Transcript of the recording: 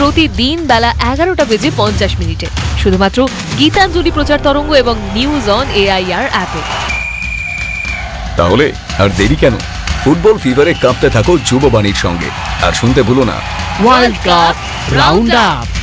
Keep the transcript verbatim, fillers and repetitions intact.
প্রতিদিন বেলা এগারোটা বেজে পঞ্চাশ মিনিটে শুধুমাত্র গীতাঞ্জলি প্রচার তরঙ্গ এবং নিউজ অন এআইআর অ্যাপে। তাহলে আর দেরি কেন, ফুটবল ফিভারে কাঁপতে থাকো যুববাণীর সঙ্গে। আর শুনতে ভুলো না ওয়ার্ল্ড কাপ রাউন্ড আপ।